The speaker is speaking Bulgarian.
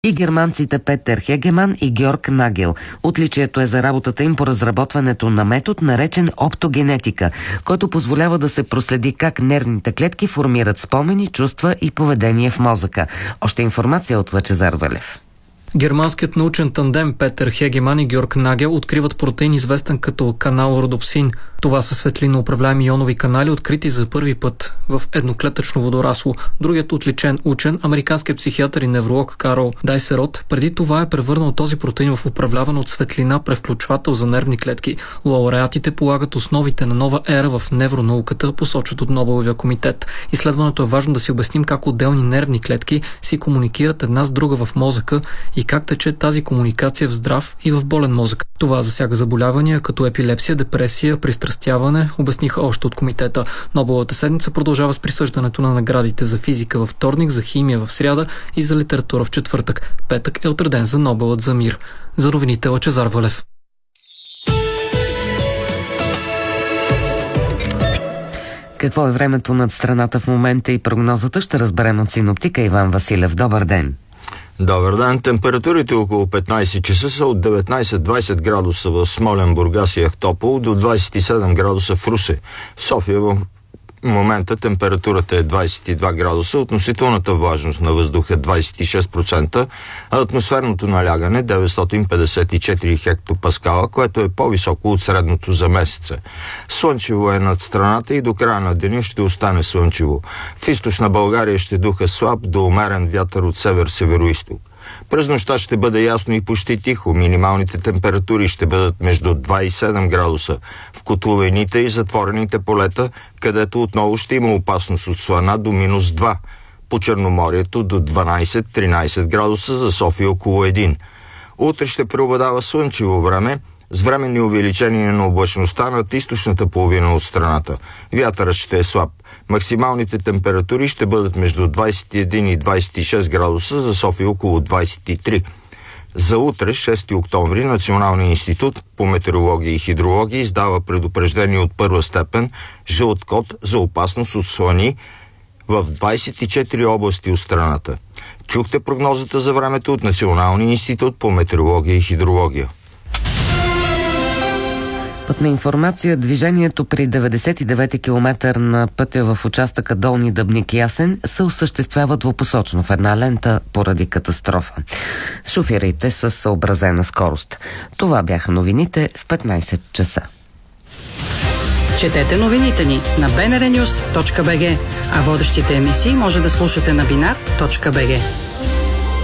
и германците Петър Хегеман и Георг Нагел. Отличието е за работата им по разработването на метод, наречен оптогенетика, който позволява да се проследи как нервните клетки формират спомени, чувства и поведение в мозъка. Още информация от Лъчезар Валев. Германският научен тандем Петър Хегеман и Георг Нагел откриват протеин, известен като канал родопсин. Това са светлиноуправляеми ионови канали, открити за първи път в едноклетъчно водорасло. Другият отличен учен, американският психиатър и невролог Карл Дайсерот, преди това е превърнал този протеин в управляван от светлина превключвател за нервни клетки. Лауреатите полагат основите на нова ера в невронауката, посочват от Нобеловия комитет. Изследването е важно да си обясним как отделни нервни клетки си комуникират една с друга в мозъка и как тече тази комуникация в здрав и в болен мозък. Това засяга заболявания като епилепсия, депресия, пристрастяване, обясниха още от комитета. Нобеловата седмица продължава с присъждането на наградите за физика във вторник, за химия в сряда и за литература в четвъртък. Петък е отреден за Нобелът за мир. За новините Лъчезар Валев. Какво е времето над страната в момента и прогнозата ще разберем от синоптика Иван Василев. Добър ден! Добър ден. Температурите около 15 часа са от 19-20 градуса в Смолян, Бургас и Ахтопол до 27 градуса в Русе. В София в момента температурата е 22 градуса, относителната влажност на въздуха е 26%, а атмосферното налягане 954 хектопаскала, което е по-високо от средното за месеца. Слънчево е над страната и до края на деня ще остане слънчево. В източна България ще духа слаб до умерен вятър от север-североизток. През нощта ще бъде ясно и почти тихо. Минималните температури ще бъдат между 2 и 7 градуса. В котловините и затворените полета, където отново ще има опасност от слана до минус 2. По Черноморието до 12-13 градуса, за София около 1. Утре ще преобладава слънчево време, с временни увеличения на облачността над източната половина от страната. Вятърът ще е слаб. Максималните температури ще бъдат между 21 и 26 градуса, за София около 23. За утре, 6 октомври, Националният институт по метеорология и хидрология издава предупреждение от първа степен жълт код за опасност от слани в 24 области от страната. Чухте прогнозата за времето от Националния институт по метеорология и хидрология. Пътна информация. Движението при 99-ти километър на пътя в участъка Долни Дъбник-Ясен се осъществява двупосочно в една лента поради катастрофа. Шофирайте с съобразена скорост. Това бяха новините в 15 часа. Четете новините ни на bnrnews.bg, а водещите емисии може да слушате на binar.bg.